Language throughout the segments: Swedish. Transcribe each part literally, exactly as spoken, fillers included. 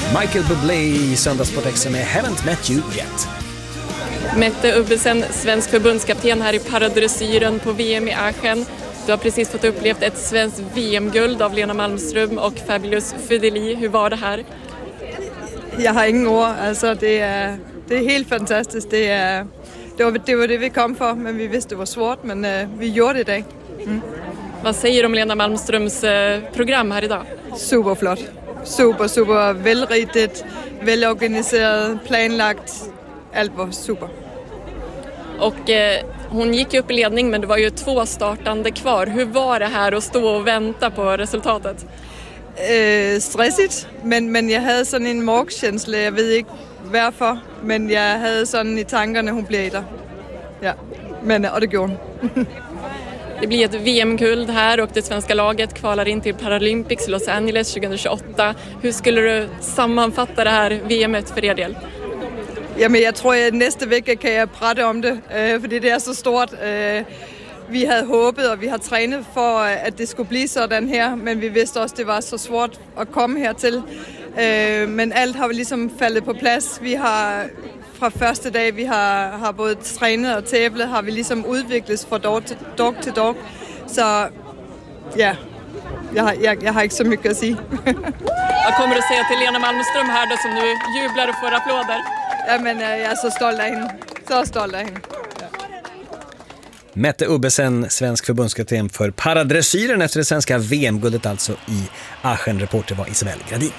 Michael Bublé i Söndagssportextra med Haven't Met You Yet. Mette Ubbesen, svensk förbundskapten här i paradressyren på V M i Aachen. Du har precis fått upplevt ett svenskt V M-guld av Lena Malmström och Fabulous Fideli. Hur var det här? Jag har ingen ord. Alltså, det, är, det är helt fantastiskt. Det, är, det, var, det var det vi kom för, men vi visste det var svårt, men uh, vi gjorde det idag. Mm. Vad säger du om Lena Malmströms uh, program här idag? Superflott. Super, super välritigt, välorganiserat, planlagt. Allt var super. Och eh, hon gick upp i ledning, men det var ju två startande kvar. Hur var det här att stå och vänta på resultatet? Eh, stressigt, men, men jag hade sån en magkänsla, jag vet inte varför, men jag hade sån i tankarna hon blev där. Ja, men och det går hon. Det blir ett V M-guld här och det svenska laget kvalar in till Paralympics Los Angeles tjugohundratjugoåtta. Hur skulle du sammanfatta det här V M-et för er del? Ja, men jag tror att nästa vecka kan jag prata om det, för det är så stort. Vi hade hoppet och vi har tränat för att det skulle bli sådan här, men vi visste också att det var så svårt att komma här till. Men allt har liksom fallit på plats. Vi har från första dag vi har, har både tränat och tävlat har vi liksom utvecklats från dag till dag till dag. Så ja, jag, jag, jag har inte så mycket att säga. Vad kommer du säga till Lena Malmström här då, som nu jublar och får applåder? Ja, men jag är så stolt av henne. Så stolt av henne. Ja. Mette Ubbesen, svensk förbundskapten för paradressyren efter det svenska V M-guldet alltså i Aachen. Reporter var Isabel Gradin.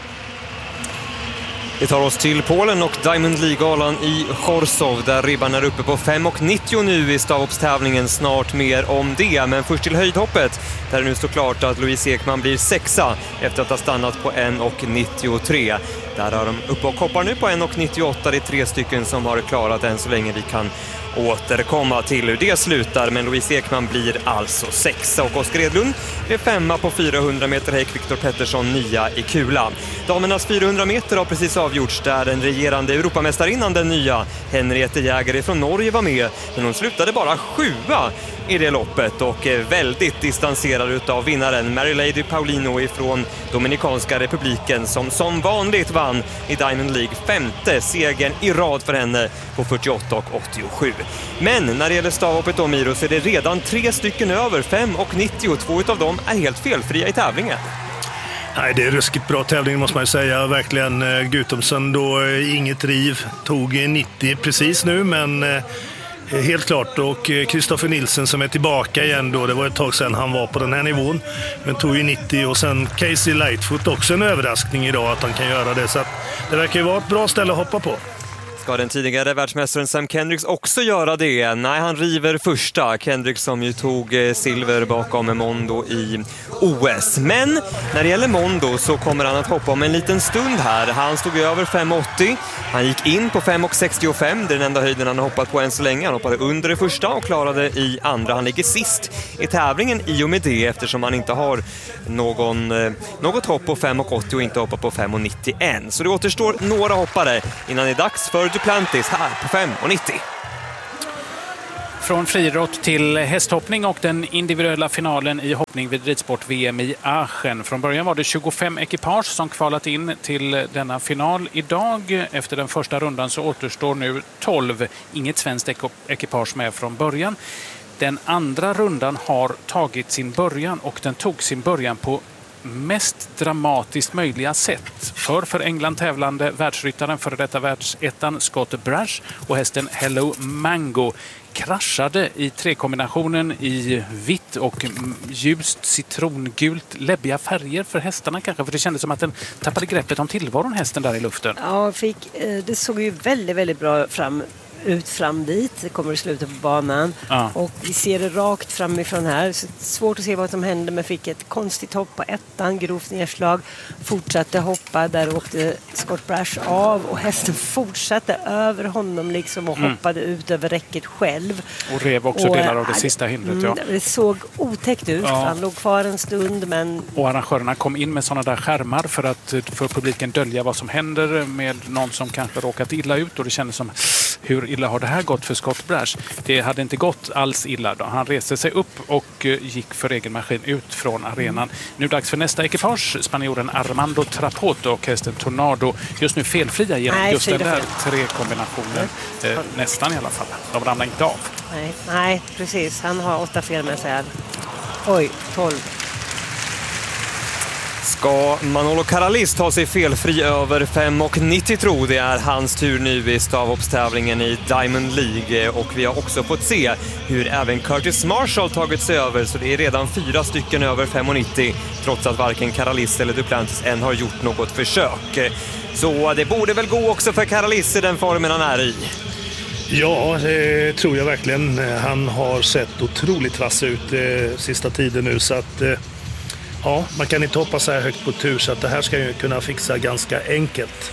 Vi tar oss till Polen och Diamond League-galan i Chorzów där ribban är uppe på fem nittio nu i stavhoppstävlingen. Snart mer om det, men först till höjdhoppet där det nu står klart att Louise Ekman blir sexa efter att ha stannat på en nittiotre. Där har de uppe och hoppar nu på en nittioåtta. Det är tre stycken som har klarat än så länge. Vi kan återkomma till hur det slutar, men Louise Ekman blir alltså sexa och Oskar Edlund är femma på fyrahundra meter häck, Viktor Pettersson nia i kula. Damernas fyrahundra meter har precis avgjorts där den regerande Europamästarinnan, den nya Henriette Jäger från Norge, var med, men hon slutade bara sjua i det loppet och är väldigt distanserad utav vinnaren Mary Lady Paulino ifrån Dominikanska republiken som som vanligt vann i Diamond League, femte segern i rad för henne på fyrtioåtta och åttiosju. Men när det gäller stavhoppet då, Miro, så är det redan tre stycken över fem nittio. Två utav dem är helt felfria i tävlingen. Nej, det är ruskigt bra tävling måste man ju säga. Verkligen. Guttormsen då, inget riv, tog nittio precis nu, men helt klart. Och Kristoffer Nilsen som är tillbaka igen då, det var ett tag sedan han var på den här nivån, men tog ju nittio. Och sen Casey Lightfoot, också en överraskning idag att han kan göra det, så att det verkar ju vara ett bra ställe att hoppa på. Ska den tidigare världsmästaren Sam Kendricks också göra det? Nej, han river första. Kendricks som ju tog silver bakom Mondo i O S. Men när det gäller Mondo så kommer han att hoppa om en liten stund här. Han stod över fem åttio. Han gick in på fem sextiofem. Det är den enda höjden han har hoppat på än så länge. Han hoppade under det första och klarade i andra. Han ligger sist i tävlingen i och med det, eftersom han inte har någon, något hopp på fem åttio och inte hoppar på fem nittio än. Så det återstår några hoppare innan det är dags för Duplantis här på fem nittio. Från friidrott till hästhoppning och den individuella finalen i hoppning vid ridsport-V M i Aachen. Från början var det tjugofem ekipage som kvalat in till denna final. Idag, efter den första rundan, så återstår nu tolv. Inget svenskt ekipage med från början. Den andra rundan har tagit sin början, och den tog sin början på mest dramatiskt möjliga sätt. För för England tävlande världsryttaren för detta världsettan Scott Brash och hästen Hello Mango kraschade i trekombinationen i vitt och ljust citrongult, läbbiga färger för hästarna kanske, för det kändes som att den tappade greppet om tillvaron, hästen där i luften. Ja, fick, det såg ju väldigt, väldigt bra fram ut fram dit. Det kommer i slutet på banan. Ja. Och vi ser det rakt framifrån här. Så svårt att se vad som hände, men fick ett konstigt hopp på ettan, grovt nedslag. Fortsatte hoppa, där åkte Scott Brash av och hästen fortsatte över honom liksom och mm. hoppade ut över räcket själv. Och rev också och, delar av det sista hindret. Mm, ja. Det såg otäckt ut. Ja. Han låg kvar en stund, men... Och arrangörerna kom in med sådana där skärmar för att för publiken dölja vad som händer med någon som kanske råkat illa ut, och det kändes som hur illa har det här gått för Scott Brash? Det hade inte gått alls illa då. Han reste sig upp och gick för egen maskin ut från arenan. Nu dags för nästa ekipage, spanjoren Armando Trapoto och hästen Tornado. Just nu felfria genom Nej, just den där fel. tre kombinationen. Eh, nästan i alla fall. De ramlar inte av. Nej, nej, precis. Han har åtta fel med sig här. Oj, tolv. Ska Manolo Caralis ta sig felfri över fem och nittio tro? Det är hans tur nu i stavhoppstävlingen i Diamond League. Och vi har också fått se hur även Curtis Marshall tagit sig över. Så det är redan fyra stycken över fem och nittio. Trots att varken Caralis eller Duplantis än har gjort något försök. Så det borde väl gå också för Caralis i den formen han är i. Ja, det tror jag verkligen. Han har sett otroligt vass ut eh, sista tiden nu. Så att... Eh... Ja, man kan inte hoppa så här högt på tur, så att det här ska ju kunna fixa ganska enkelt.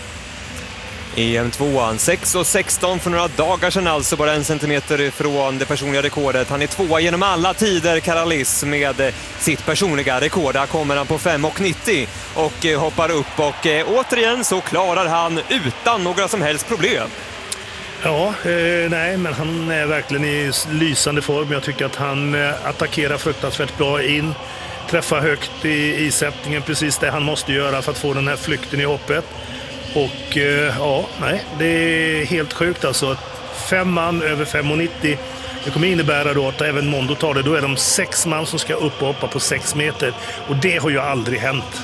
E M tvåan, sex och sexton för några dagar sedan, alltså bara en centimeter ifrån det personliga rekordet. Han är tvåa genom alla tider, Caralis, med sitt personliga rekord. Där kommer han på fem och nittio och hoppar upp och återigen så klarar han utan några som helst problem. Ja, eh, nej, men han är verkligen i lysande form. Jag tycker att han eh, attackerar fruktansvärt bra in. Träffa högt i, i sättningen, precis det han måste göra för att få den här flykten i hoppet. Och eh, ja, nej, det är helt sjukt alltså. Fem man över fem och nittio. Det kommer innebära då att även Mondo tar det. Då är de sex man som ska upp och hoppa på sex meter. Och det har ju aldrig hänt.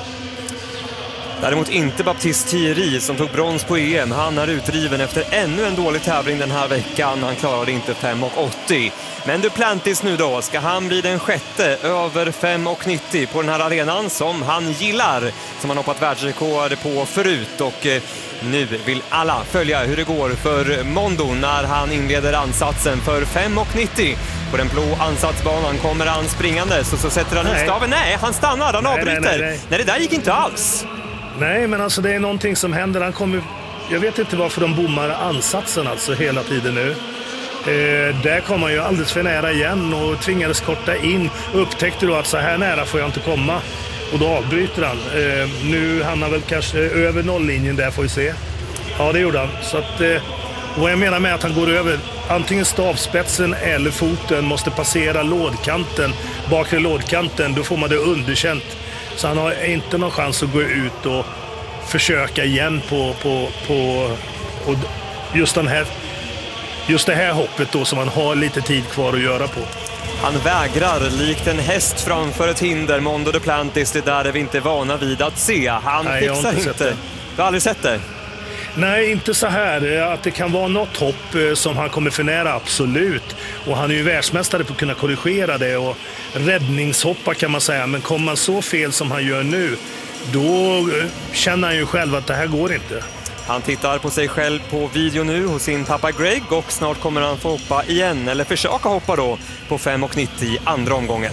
Däremot inte Baptiste Thierry som tog brons på E M. Han är utdriven efter ännu en dålig tävling den här veckan. Han klarade inte fem och åttio. Men Duplantis nu då, ska han bli den sjätte över fem och nittio på den här arenan som han gillar. Som han hoppat världsrekord på förut. Och eh, nu vill alla följa hur det går för Mondo när han inleder ansatsen för fem och nittio. På den blå ansatsbanan kommer han springande så, så sätter han ut staven. Nej, han stannar, han nej, avbryter. Nej, nej, nej. nej, det där gick inte alls. Nej, men alltså det är någonting som händer. Han kommer, jag vet inte varför de bommar ansatsen alltså hela tiden nu. Eh, där kom han ju alldeles för nära igen och tvingades korta in. Upptäckte då att så här nära får jag inte komma. Och då avbryter han. Eh, nu hamnar väl kanske över nolllinjen där, får vi se. Ja, det gjorde han. Så att, eh, vad jag menar med att han går över antingen stavspetsen eller foten måste passera lådkanten, bakre lådkanten, då får man det underkänt. Så han har inte någon chans att gå ut och försöka igen på, på, på och just, den här, just det här hoppet då som han har lite tid kvar att göra på. Han vägrar likt en häst framför ett hinder. Mondo Duplantis, det där är vi inte vana vid att se. Han Nej, fixar inte. inte. Du har aldrig sett det? Nej, inte så här. Att det kan vara något hopp som han kommer för nära, absolut. Och han är ju världsmästare på att kunna korrigera det och räddningshoppa kan man säga. Men kommer man så fel som han gör nu, då känner han ju själv att det här går inte. Han tittar på sig själv på video nu hos sin pappa Greg och snart kommer han få hoppa igen, eller försöka hoppa då, på fem och nittio i andra omgången.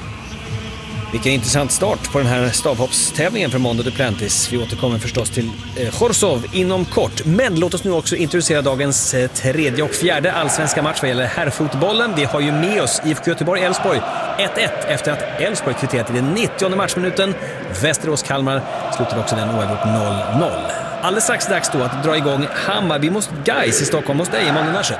Vilken intressant start på den här stavhoppstävlingen för Mondo Duplantis. Vi återkommer förstås till eh, Chorzów inom kort. Men låt oss nu också introducera dagens eh, tredje och fjärde allsvenska match vad gäller herrfotbollen. Vi har ju med oss I F K Göteborg-Elfsborg ett ett efter att Elfsborg kvitterat i den nittionde matchminuten. Västerås-Kalmar slutade också den oavgjort noll noll. Alldeles strax dags då att dra igång Hammarby mot Gais i Stockholm hos dig, Emanuel Narsson.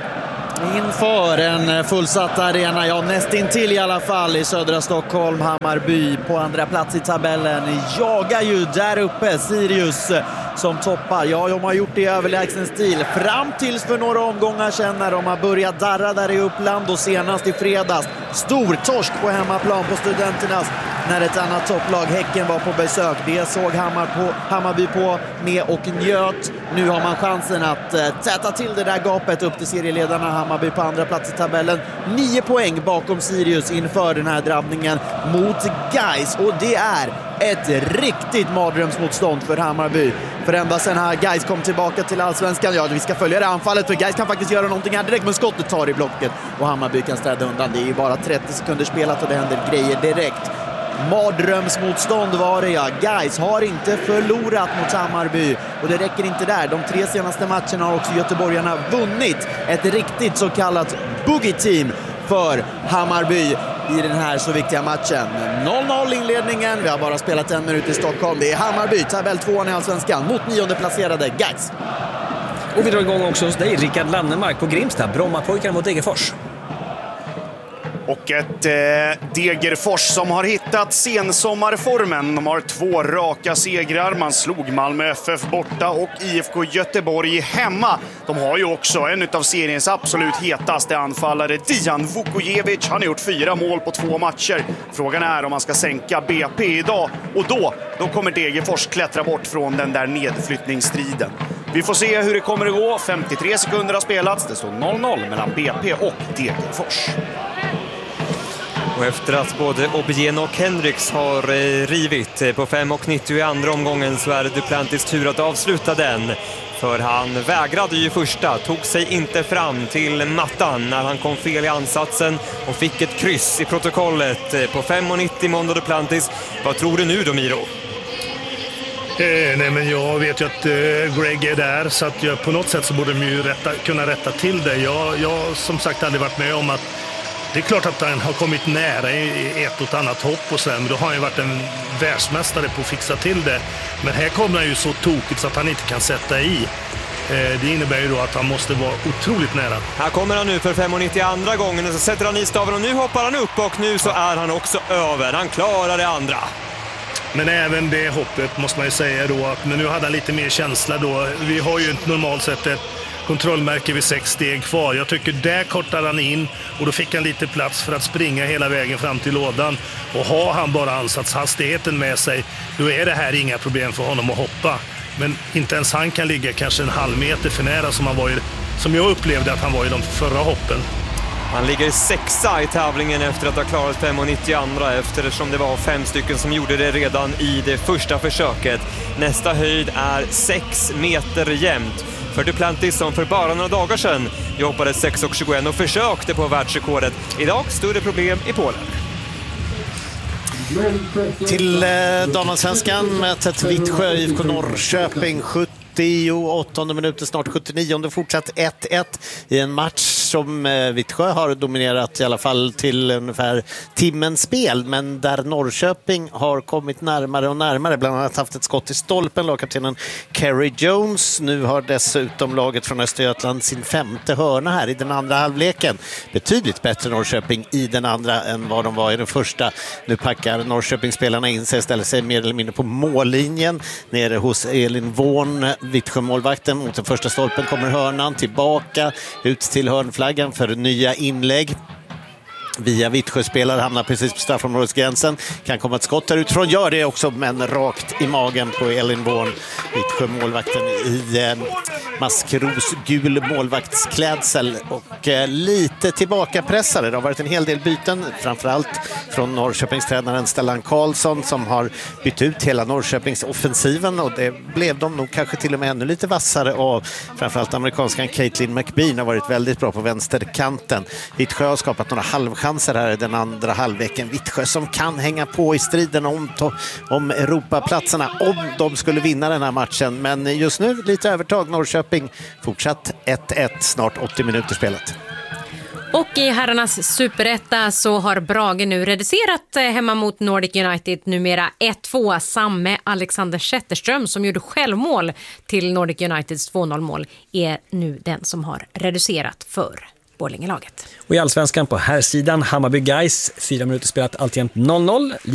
Inför en fullsatt arena, ja nästintill i alla fall i södra Stockholm. Hammarby på andra plats i tabellen jagar ju där uppe Sirius som toppar. Ja, de har gjort det i överlägsen stil fram tills för några omgångar sedan när de har börjat darra där i Uppland och senast i fredags stor torsk på hemmaplan på Studenternas när ett annat topplag, Häcken, var på besök. Det såg Hammar på, Hammarby på med och njöt. Nu har man chansen att äh, täta till det där gapet upp till serieledarna. Hammarby på andra plats i tabellen. Nio poäng bakom Sirius inför den här drabbningen mot Gais. Och det är ett riktigt mardrömsmotstånd för Hammarby. För ända sen här Gais kom tillbaka till allsvenskan. Ja, vi ska följa det anfallet för Gais kan faktiskt göra någonting här direkt. Men skottet tar i blocket och Hammarby kan städa undan. Det är ju bara trettio sekunder spelat och det händer grejer direkt. Mardrömsmotstånd var det, ja. Gais har inte förlorat mot Hammarby och det räcker inte där. De tre senaste matcherna har också göteborgarna vunnit. Ett riktigt så kallat boogie-team för Hammarby i den här så viktiga matchen. noll noll inledningen. Vi har bara spelat en minut i Stockholm. Det är Hammarby, tabell tvåan i allsvenskan mot nionde placerade Gais. Och vi drar igång också hos dig, Rickard Lannemark på Grimsta. Brommapojkarna mot Degerfors. Och ett eh, Degerfors som har hittat sensommarformen. De har två raka segrar. Man slog Malmö F F borta och I F K Göteborg hemma. De har ju också en av seriens absolut hetaste anfallare, Dijan Vukojevic. Han har gjort fyra mål på två matcher. Frågan är om man ska sänka B P idag. Och då, då kommer Degerfors klättra bort från den där nedflyttningsstriden. Vi får se hur det kommer att gå. femtiotre sekunder har spelats. Det står noll noll mellan B P och Degerfors. Och efter att både Obieno och Hendricks har eh, rivit på fem och nittio i andra omgången så är det Duplantis tur att avsluta den. För han vägrade ju första, tog sig inte fram till mattan när han kom fel i ansatsen och fick ett kryss i protokollet på fem och nittio Mondo Duplantis. Vad tror du nu då, Miro? Eh, nej men jag vet ju att eh, Greg är där, så att jag, på något sätt så borde de ju rätta, kunna rätta till det. Jag, jag som sagt aldrig varit med om att det är klart att han har kommit nära i ett och ett annat hopp och sen, men då har han ju varit en världsmästare på att fixa till det. Men här kommer han ju så tokigt så att han inte kan sätta i. Det innebär ju då att han måste vara otroligt nära. Här kommer han nu för fem och nittio andra gången och så sätter han i staven och nu hoppar han upp och nu så är han också över. Han klarar det andra. Men även det hoppet måste man ju säga då att, men nu hade han lite mer känsla då. Vi har ju normalt sett ett kontrollmärke vid sex steg kvar. Jag tycker där kortade han in och då fick han lite plats för att springa hela vägen fram till lådan. Och har han bara ansatshastigheten med sig, då är det här inga problem för honom att hoppa. Men inte ens han kan ligga kanske en halv meter för nära som, han var i, som jag upplevde att han var i de förra hoppen. Han ligger sexa i tävlingen efter att ha klarat fem och nittio andra eftersom det var fem stycken som gjorde det redan i det första försöket. Nästa höjd är sex meter jämnt för Duplantis som för bara några dagar sedan jobbade sex och tjugoett och försökte på världsrekordet. Idag större problem i Polen. Till eh, damallsvenskan mötet Vittsjö I F K Norrköping sjuttioåttonde minuten, snart sjuttionionde, fortsatt ett ett i en match som eh, Vittsjö har dominerat i alla fall till ungefär timmens spel, men där Norrköping har kommit närmare och närmare, bland annat haft ett skott i stolpen, lagkaptenen Kerry Jones. Nu har dessutom laget från Östergötland sin femte hörna här i den andra halvleken. Betydligt bättre Norrköping i den andra än vad de var i den första. Nu packar Norrköpingsspelarna in sig, ställer sig mer eller mindre på mållinjen nere hos Elin Vårn, Vittsjö-målvakten. Mot den första stolpen kommer hörnan tillbaka ut till hörnflaggan för nya inlägg. Via Vittsjö-spelare hamnar precis på straffområdesgränsen. Kan komma ett skott där utifrån. Gör det också, men rakt i magen på Elin Vårn. Vittsjö-målvakten i eh, maskrosgul målvaktsklädsel. Och eh, lite tillbakapressade. Det har varit en hel del byten. Framförallt från Norrköpingstränaren Stellan Karlsson som har bytt ut hela Norrköpings offensiven. Och det blev de nog kanske till och med ännu lite vassare av. Framförallt amerikanskan Caitlin McBean har varit väldigt bra på vänsterkanten. Vittsjö har skapat några halvchanser här i den andra halvleken. Vittsjö som kan hänga på i striden om, om Europaplatserna om de skulle vinna den här matchen. Men just nu lite övertag. Norrköping fortsatt ett ett, snart åttio minuter spelet. Och i herrarnas superetta så har Brage nu reducerat hemma mot Nordic United, numera ett två. Samme Alexander Zetterström som gjorde självmål till Nordic Uniteds två noll-mål är nu den som har reducerat för Borlängelaget. Och i allsvenskan på här sidan Hammarby Guys, fyra minuter spelat alltjämt noll noll.